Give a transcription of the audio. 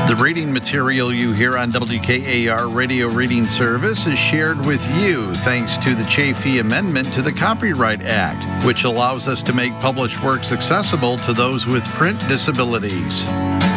The reading material you hear on WKAR Radio Reading Service is shared with you thanks to the Chafee Amendment to the Copyright Act, which allows us to make published works accessible to those with print disabilities.